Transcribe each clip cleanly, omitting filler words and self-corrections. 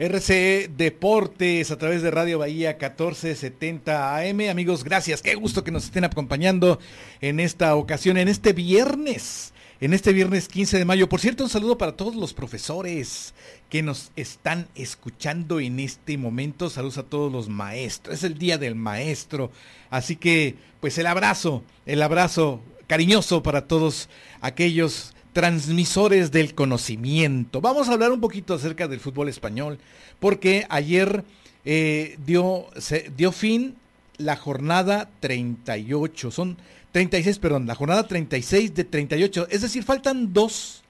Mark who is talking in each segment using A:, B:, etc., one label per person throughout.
A: RCE Deportes a través de Radio Bahía 1470 AM. Amigos, gracias. Qué gusto que nos estén acompañando en esta ocasión, en este viernes 15 de mayo. Por cierto, un saludo para todos los profesores que nos están escuchando en este momento. Saludos a todos los maestros. Es el Día del Maestro. Así que, pues el abrazo cariñoso para todos aquellos transmisores del conocimiento. Vamos a hablar un poquito acerca del fútbol español, porque ayer dio fin la jornada 38, son 36, perdón, la jornada 36 de 38, es decir, faltan dos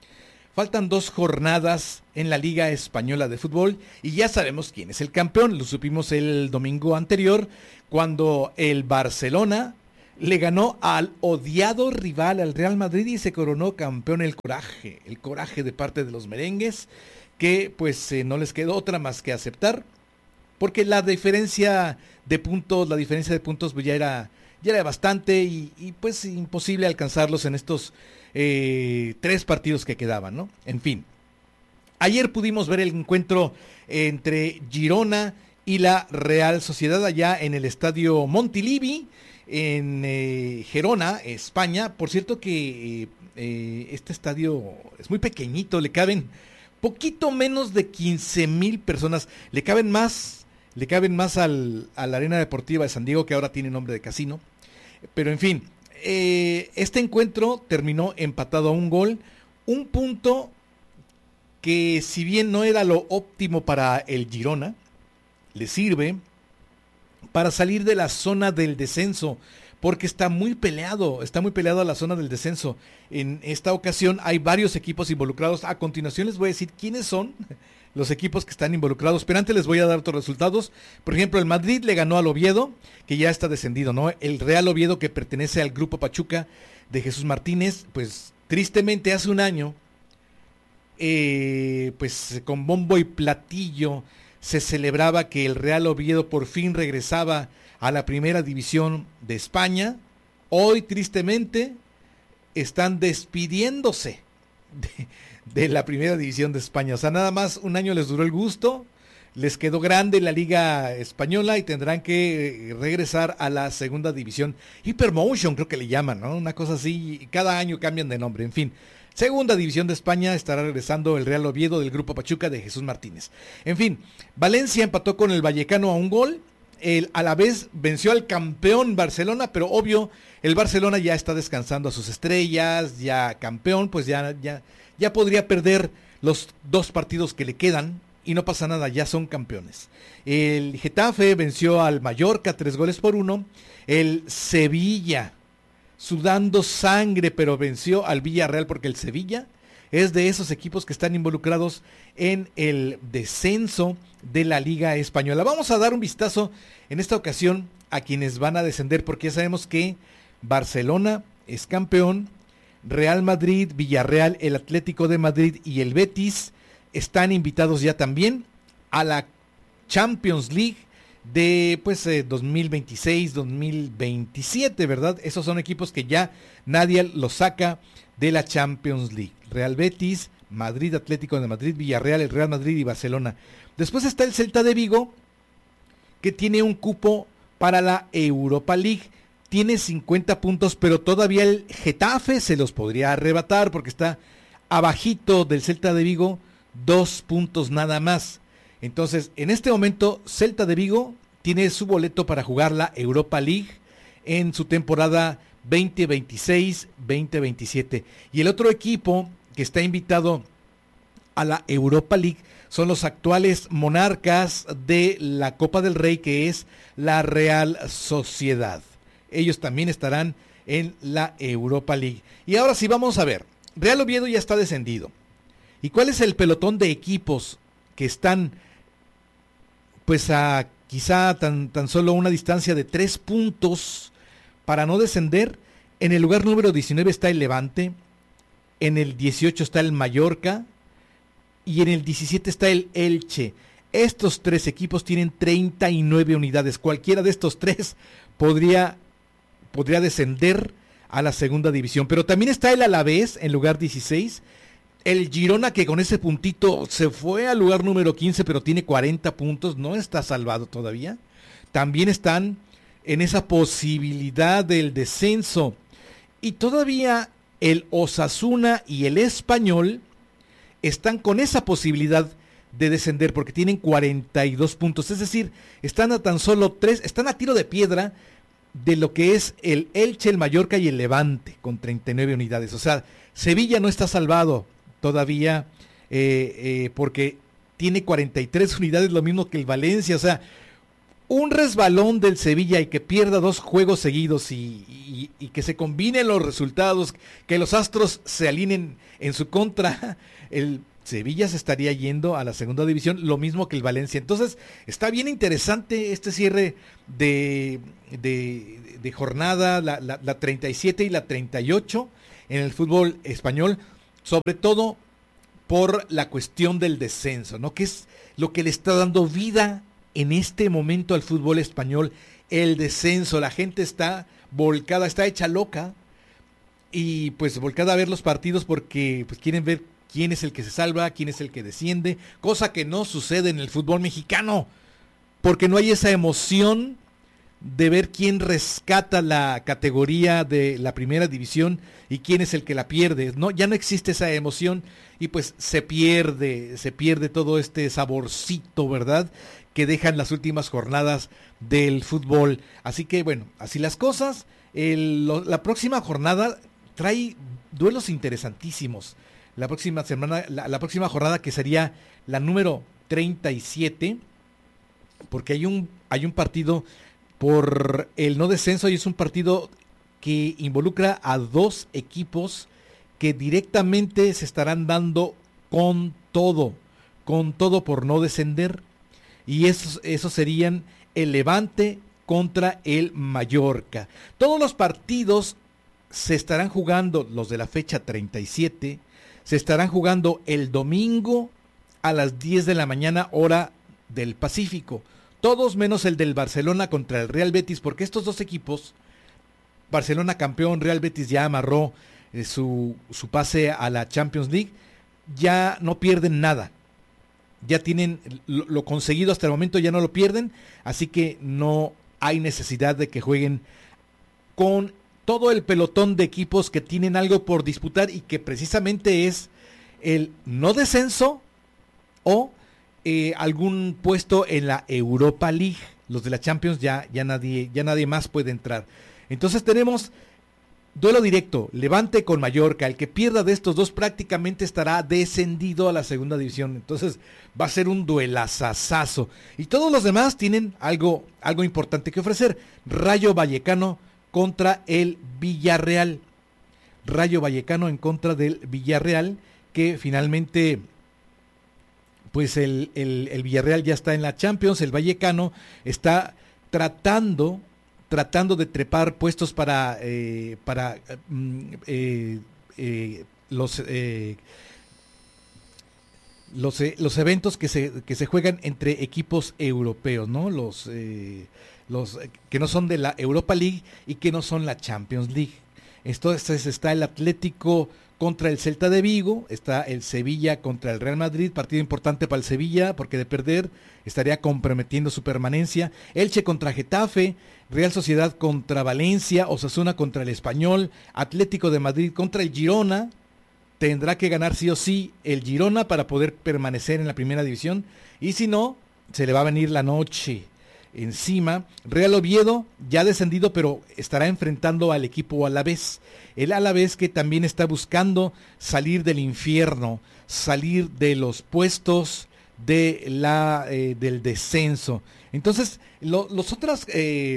A: jornadas en la Liga Española de Fútbol y ya sabemos quién es el campeón. Lo supimos el domingo anterior cuando el Barcelona le ganó al odiado rival, al Real Madrid, y se coronó campeón. El coraje de parte de los merengues, que pues no les quedó otra más que aceptar, porque la diferencia de puntos pues ya era bastante y pues imposible alcanzarlos en estos 3 partidos que quedaban, ¿no? En fin, ayer pudimos ver el encuentro entre Girona y la Real Sociedad allá en el estadio Montilivi, en Gerona, España. Por cierto que este estadio es muy pequeñito, le caben poquito menos de 15,000 personas, le caben más a la Arena Deportiva de San Diego, que ahora tiene nombre de casino. Pero en fin, este encuentro terminó empatado a 1 gol, un punto que, si bien no era lo óptimo para el Girona, le sirve para salir de la zona del descenso, porque está muy peleado la zona del descenso. En esta ocasión hay varios equipos involucrados. A continuación les voy a decir quiénes son los equipos que están involucrados, pero antes les voy a dar otros resultados. Por ejemplo, el Madrid le ganó al Oviedo, que ya está descendido, ¿no? El Real Oviedo, que pertenece al Grupo Pachuca de Jesús Martínez, pues tristemente hace un año, pues con bombo y platillo se celebraba que el Real Oviedo por fin regresaba a la primera división de España. Hoy, tristemente, están despidiéndose de la primera división de España. O sea, nada más un año les duró el gusto, les quedó grande la Liga Española y tendrán que regresar a la segunda división. Hypermotion creo que le llaman, ¿no? Una cosa así, y cada año cambian de nombre, en fin. Segunda división de España, estará regresando el Real Oviedo del Grupo Pachuca de Jesús Martínez. En fin, Valencia empató con el Vallecano a 1 gol. El Alavés venció al campeón Barcelona, pero obvio, el Barcelona ya está descansando a sus estrellas, ya campeón, pues ya podría perder los 2 partidos que le quedan y no pasa nada, ya son campeones. El Getafe venció al Mallorca 3-1. El Sevilla, sudando sangre, pero venció al Villarreal, porque el Sevilla es de esos equipos que están involucrados en el descenso de la Liga Española. Vamos a dar un vistazo en esta ocasión a quienes van a descender, porque ya sabemos que Barcelona es campeón, Real Madrid, Villarreal, el Atlético de Madrid y el Betis están invitados ya también a la Champions League de 2026-2027, ¿verdad? Esos son equipos que ya nadie los saca de la Champions League. Real Betis, Madrid, Atlético de Madrid, Villarreal, el Real Madrid y Barcelona. Después está el Celta de Vigo, que tiene un cupo para la Europa League. Tiene 50 puntos, pero todavía el Getafe se los podría arrebatar, porque está abajito del Celta de Vigo, 2 puntos nada más. Entonces, en este momento, Celta de Vigo tiene su boleto para jugar la Europa League en su temporada 2026-2027. Y el otro equipo que está invitado a la Europa League son los actuales monarcas de la Copa del Rey, que es la Real Sociedad. Ellos también estarán en la Europa League. Y ahora sí, vamos a ver. Real Oviedo ya está descendido. ¿Y cuál es el pelotón de equipos que están pues a quizá tan solo una distancia de 3 puntos para no descender? En el lugar número 19 está el Levante, en el 18 está el Mallorca y en el 17 está el Elche. Estos 3 equipos tienen 39 unidades. Cualquiera de estos 3 podría descender a la segunda división. Pero también está el Alavés en lugar 16. El Girona, que con ese puntito se fue al lugar número 15, pero tiene 40 puntos, no está salvado todavía. También están en esa posibilidad del descenso. Y todavía el Osasuna y el Español están con esa posibilidad de descender porque tienen 42 puntos. Es decir, están a tan solo 3, están a tiro de piedra de lo que es el Elche, el Mallorca y el Levante con 39 unidades. O sea, Sevilla no está salvado todavía porque tiene 43 unidades, lo mismo que el Valencia. O sea, un resbalón del Sevilla y que pierda 2 juegos seguidos y que se combinen los resultados, que los astros se alineen en su contra, el Sevilla se estaría yendo a la segunda división, lo mismo que el Valencia. Entonces, está bien interesante este cierre de jornada, la 37 y la 38 en el fútbol español, sobre todo por la cuestión del descenso, ¿no? Que es lo que le está dando vida en este momento al fútbol español, el descenso. La gente está volcada, está hecha loca y pues volcada a ver los partidos porque pues quieren ver quién es el que se salva, quién es el que desciende, cosa que no sucede en el fútbol mexicano, porque no hay esa emoción de ver quién rescata la categoría de la primera división y quién es el que la pierde. No, ya no existe esa emoción y pues se pierde todo este saborcito, ¿verdad?, que dejan las últimas jornadas del fútbol. Así que bueno, así las cosas. La próxima jornada trae duelos interesantísimos. La próxima semana, la próxima jornada, que sería la número 37, porque hay un partido por el no descenso y es un partido que involucra a 2 equipos que directamente se estarán dando con todo por no descender. Y esos serían el Levante contra el Mallorca. Todos los partidos se estarán jugando, los de la fecha 37, se estarán jugando el domingo a las 10 de la mañana, hora del Pacífico. Todos menos el del Barcelona contra el Real Betis, porque estos 2 equipos, Barcelona campeón, Real Betis ya amarró su pase a la Champions League, ya no pierden nada. Ya tienen lo conseguido hasta el momento, ya no lo pierden, así que no hay necesidad de que jueguen con todo el pelotón de equipos que tienen algo por disputar y que precisamente es el no descenso o algún puesto en la Europa League. Los de la Champions ya nadie más puede entrar. Entonces tenemos duelo directo, Levante con Mallorca. El que pierda de estos 2 prácticamente estará descendido a la segunda división. Entonces va a ser un duelazazazo. Y todos los demás tienen algo importante que ofrecer. Rayo Vallecano contra el Villarreal. Rayo Vallecano en contra del Villarreal, que finalmente pues el Villarreal ya está en la Champions. El Vallecano está tratando de trepar puestos para los eventos que se juegan entre equipos europeos, ¿no? Los que no son de la Europa League y que no son la Champions League. Entonces está el Atlético contra el Celta de Vigo, está el Sevilla contra el Real Madrid, partido importante para el Sevilla porque de perder estaría comprometiendo su permanencia. Elche contra Getafe, Real Sociedad contra Valencia, Osasuna contra el Español, Atlético de Madrid contra el Girona. Tendrá que ganar sí o sí el Girona para poder permanecer en la primera división, y si no, se le va a venir la noche encima. Real Oviedo, ya descendido, pero estará enfrentando al equipo Alavés. El Alavés, que también está buscando salir del infierno, salir de los puestos del descenso. Entonces, los otros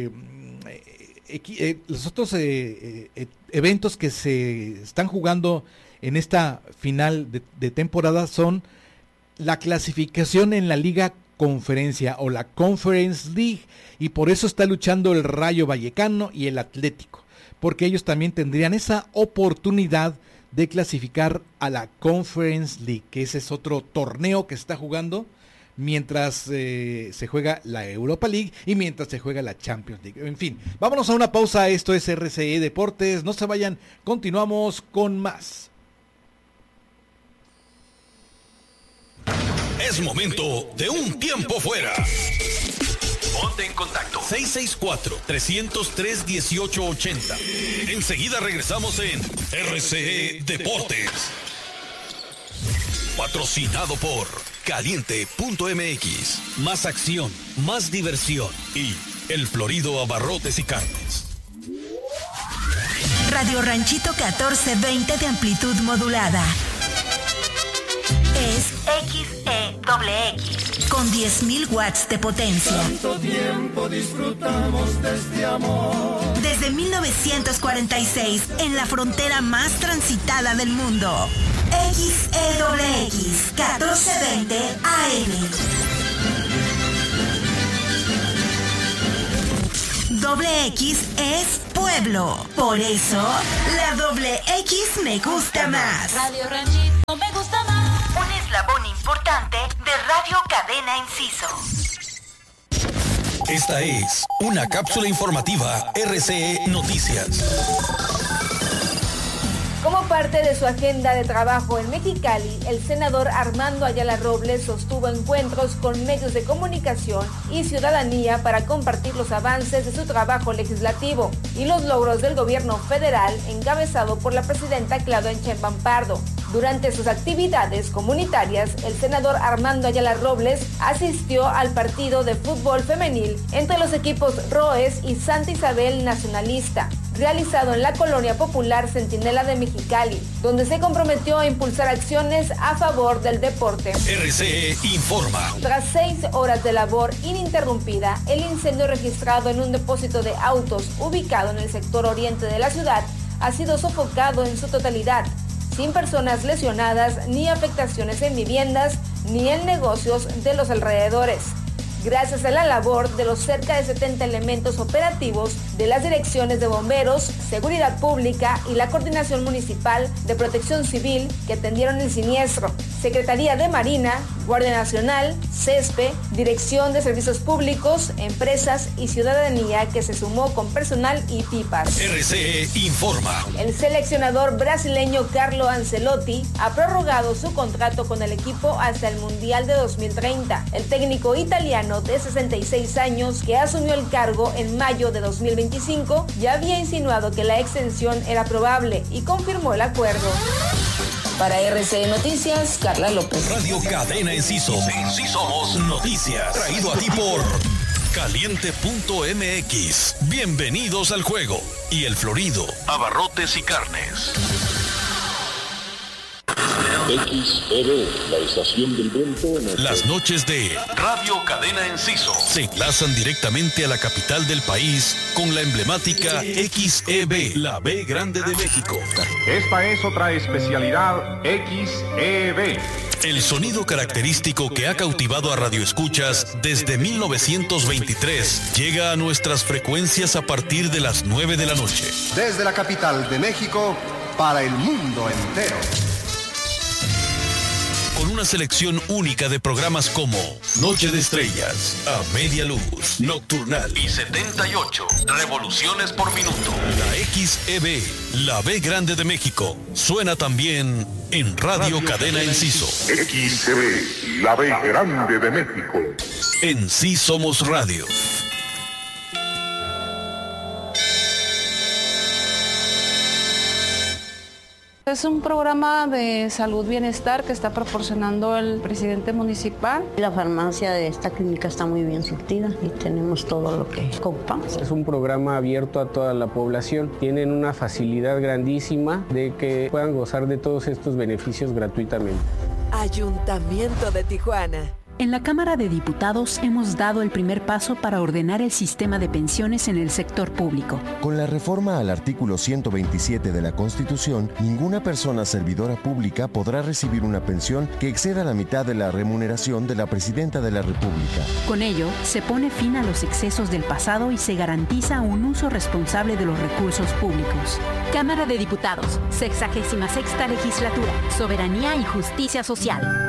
A: eventos que se están jugando en esta final de temporada son la clasificación en la Liga Conferencia o la Conference League, y por eso está luchando el Rayo Vallecano y el Atlético, porque ellos también tendrían esa oportunidad de clasificar a la Conference League, que ese es otro torneo que se está jugando mientras se juega la Europa League y mientras se juega la Champions League. En fin, vámonos a una pausa. Esto es RCE Deportes, no se vayan, continuamos con más.
B: Es momento de un tiempo fuera. Ponte en contacto 664-303-1880. Enseguida regresamos en RCE Deportes. Patrocinado por Caliente.mx. Más acción, más diversión y El Florido Abarrotes y Carnes.
C: Radio Ranchito 1420 de amplitud modulada. Es XEXX con 10.000 watts de potencia.
D: Tanto tiempo disfrutamos de este amor.
C: Desde 1946, en la frontera más transitada del mundo. XEXX 1420 AM. Doble X es pueblo. Por eso, la doble X me gusta más.
E: Radio Ranchito me gusta más.
C: Un eslabón importante de Radio Cadena Inciso.
B: Esta es una cápsula informativa RCE Noticias.
F: Como parte de su agenda de trabajo en Mexicali, el senador Armando Ayala Robles sostuvo encuentros con medios de comunicación y ciudadanía para compartir los avances de su trabajo legislativo y los logros del gobierno federal encabezado por la presidenta Claudia Sheinbaum Pardo. Durante sus actividades comunitarias, el senador Armando Ayala Robles asistió al partido de fútbol femenil entre los equipos Roes y Santa Isabel Nacionalista, realizado en la colonia popular Centinela de Mexicali, donde se comprometió a impulsar acciones a favor del deporte.
B: RCE informa.
F: Tras 6 horas de labor ininterrumpida, el incendio registrado en un depósito de autos ubicado en el sector oriente de la ciudad ha sido sofocado en su totalidad, sin personas lesionadas ni afectaciones en viviendas ni en negocios de los alrededores. Gracias a la labor de los cerca de 70 elementos operativos de las direcciones de bomberos, seguridad pública y la Coordinación Municipal de Protección Civil que atendieron el siniestro, Secretaría de Marina, Guardia Nacional, CESPE, Dirección de Servicios Públicos, Empresas y Ciudadanía que se sumó con personal y pipas.
B: RCE informa.
F: El seleccionador brasileño Carlo Ancelotti ha prorrogado su contrato con el equipo hasta el Mundial de 2030. El técnico italiano de 66 años que asumió el cargo en mayo de 2025 ya había insinuado que la extensión era probable y confirmó el acuerdo.
E: Para RCE Noticias, Carla López.
B: Radio Cadena Inciso. Sí somos noticias. Traído a ti por Caliente.mx. Bienvenidos al juego. Y El Florido, Abarrotes y Carnes.
G: XEB, la estación del viento.
B: Las noches de Radio Cadena Enciso se enlazan directamente a la capital del país con la emblemática XEB, la B Grande de México.
H: Esta es otra especialidad XEB.
B: El sonido característico que ha cautivado a radioescuchas desde 1923 llega a nuestras frecuencias a partir de las 9 de la noche.
I: Desde la capital de México para el mundo entero.
B: Con una selección única de programas como Noche de Estrellas, A Media Luz, Nocturnal y 78 revoluciones por minuto. La XEB, la B Grande de México, suena también en Radio Cadena Enciso.
G: XEB, la B Grande de México.
B: En Sí Somos Radio.
J: Es un programa de salud bienestar que está proporcionando el presidente municipal.
K: La farmacia de esta clínica está muy bien surtida y tenemos todo lo que ocupamos.
L: Es un programa abierto a toda la población. Tienen una facilidad grandísima de que puedan gozar de todos estos beneficios gratuitamente.
M: Ayuntamiento de Tijuana.
N: En la Cámara de Diputados hemos dado el primer paso para ordenar el sistema de pensiones en el sector público.
O: Con la reforma al artículo 127 de la Constitución, ninguna persona servidora pública podrá recibir una pensión que exceda la mitad de la remuneración de la Presidenta de la República.
N: Con ello, se pone fin a los excesos del pasado y se garantiza un uso responsable de los recursos públicos.
P: Cámara de Diputados, 66ª Legislatura, Soberanía y Justicia Social.